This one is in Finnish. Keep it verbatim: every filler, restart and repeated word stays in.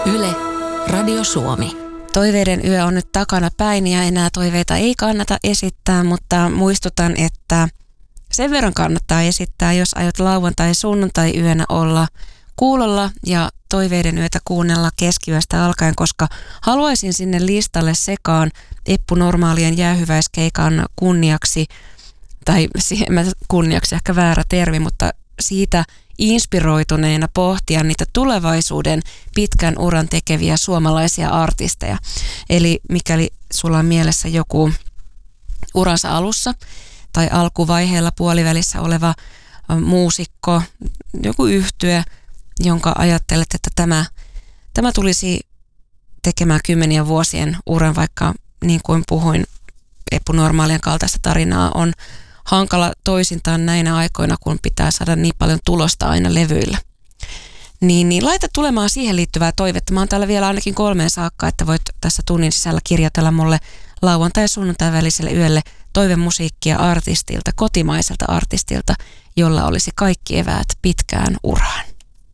Yle, Radio Suomi. Toiveiden yö on nyt takana päin ja enää toiveita ei kannata esittää, mutta muistutan, että sen verran kannattaa esittää, jos aiot lauantai- ja sunnuntai-yönä olla kuulolla ja toiveiden yötä kuunnella keskiyöstä alkaen, koska haluaisin sinne listalle sekaan Eppu Normaalien jäähyväiskeikan kunniaksi, tai siihen kunniaksi ehkä väärä termi, mutta siitä inspiroituneena pohtia niitä tulevaisuuden pitkän uran tekeviä suomalaisia artisteja. Eli mikäli sulla on mielessä joku uransa alussa tai alkuvaiheella puolivälissä oleva muusikko, joku yhtye, jonka ajattelet, että tämä, tämä tulisi tekemään kymmenien vuosien uran, vaikka niin kuin puhuin, Eppu Normaalien kaltaista tarinaa on hankala toisintaan näinä aikoina, kun pitää saada niin paljon tulosta aina levyillä. Niin, niin laita tulemaan siihen liittyvää toivetta. Mä oon täällä vielä ainakin kolmeen saakka, että voit tässä tunnin sisällä kirjoitella mulle lauantai- ja sunnuntai väliselle yölle toivemusiikkia artistilta, kotimaiselta artistilta, jolla olisi kaikki eväät pitkään uraan.